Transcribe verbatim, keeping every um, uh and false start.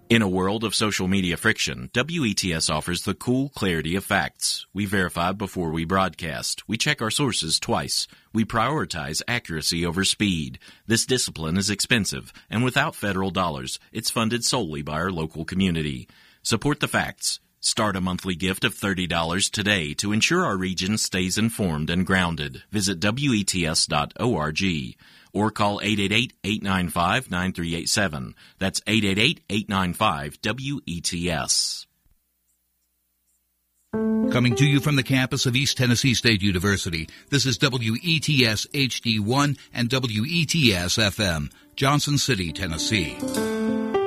In a world of social media friction, W E T S offers the cool clarity of facts. We verify before we broadcast. We check our sources twice. We prioritize accuracy over speed. This discipline is expensive, and without federal dollars, it's funded solely by our local community. Support the facts. Start a monthly gift of thirty dollars today to ensure our region stays informed and grounded. Visit W E T S dot org. Or call eight eight eight, eight nine five, nine three eight seven. That's eight eight eight, eight nine five, W E T S. Coming to you from the campus of East Tennessee State University, this is W E T S H D one and W E T S F M, Johnson City, Tennessee.